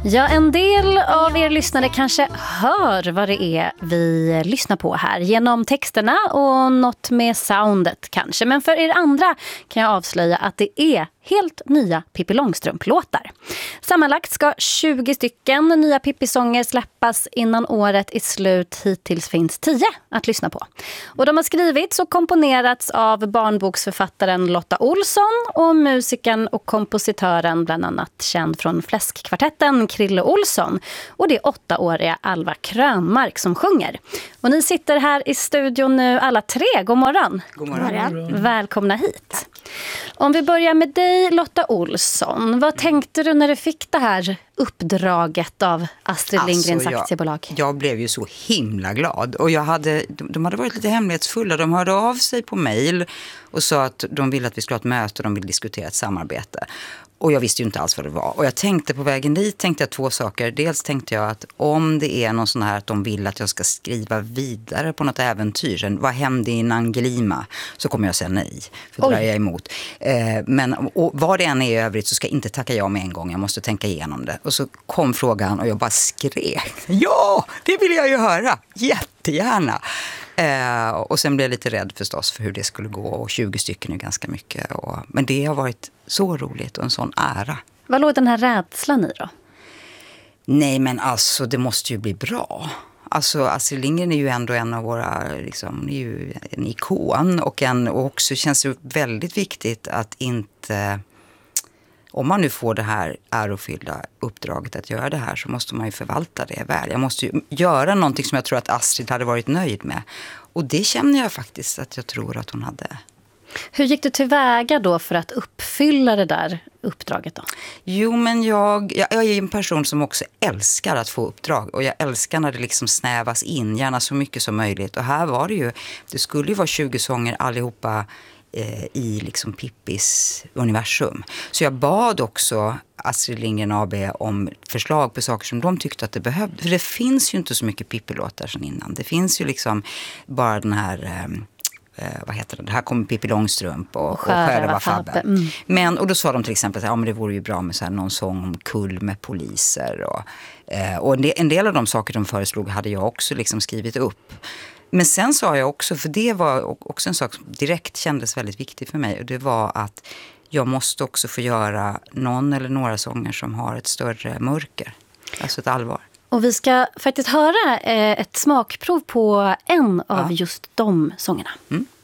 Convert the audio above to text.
Ja, en del av er lyssnare kanske hör vad det är vi lyssnar på här genom texterna och något med soundet kanske. Men för er andra kan jag avslöja att det är helt nya Pippi Långstrump-låtar. Sammanlagt ska 20 stycken nya Pippi-sånger släppas innan året är slut. Hittills finns 10 att lyssna på. Och de har skrivits och komponerats av barnboksförfattaren Lotta Olsson och musikern och kompositören bland annat känd från Fläskkvartetten Krille Olsson. Och det är 8-åriga Alva Krönmark som sjunger. Och ni sitter här i studion nu alla 3. God morgon. God morgon. Välkomna hit. Om vi börjar med dig, Lotta Olsson. Vad tänkte du när du fick det här uppdraget av Astrid Lindgrens aktiebolag? Jag blev ju så himla glad. Och de hade varit lite hemlighetsfulla. De hörde av sig på mejl och sa att de ville att vi skulle ha ett möte och de ville diskutera ett samarbete. Och jag visste ju inte alls vad det var. Och jag tänkte på vägen dit, tänkte jag 2 saker. Dels tänkte jag att om det är någon sån här att de vill att jag ska skriva vidare på något äventyr. Vad hände i Nanglima? Så kommer jag säga nej. För det där är jag emot. Men vad det än är i övrigt så ska jag inte tacka ja med en gång. Jag måste tänka igenom det. Och så kom frågan och jag bara skrek. Ja, det vill jag ju höra. Jättegärna. Och sen blev jag lite rädd förstås för hur det skulle gå. Och 20 stycken är ganska mycket. Men det har varit så roligt och en sån ära. Vad låg den här rädslan i då? Nej, men alltså det måste ju bli bra. Alltså Astrid Lindgren är ju ändå en av våra, liksom, är ju en ikon. Och också känns det väldigt viktigt att inte... Om man nu får det här ärofyllda uppdraget att göra det här så måste man ju förvalta det väl. Jag måste ju göra någonting som jag tror att Astrid hade varit nöjd med. Och det känner jag faktiskt att jag tror att hon hade. Hur gick du tillväga då för att uppfylla det där uppdraget då? Jo, men jag är en person som också älskar att få uppdrag. Och jag älskar när det liksom snävas in, gärna så mycket som möjligt. Och här var det skulle ju vara 20 sånger allihopa i liksom Pippis universum. Så jag bad också Astrid Lindgren AB om förslag på saker som de tyckte att det behövde. För det finns ju inte så mycket Pippi-låtar sedan innan. Det finns ju liksom bara den här... vad heter det? Det här kommer Pippi Långstrump och Sjörövar Fabbe. Men, och då sa de till exempel att men det vore ju bra med så här, någon sång om kull med poliser. Och en del av de saker de föreslog hade jag också liksom skrivit upp. Men sen sa jag också, för det var också en sak som direkt kändes väldigt viktig för mig. Och det var att jag måste också få göra någon eller några sånger som har ett större mörker. Alltså ett allvar. Och vi ska faktiskt höra ett smakprov på en av just de sångerna.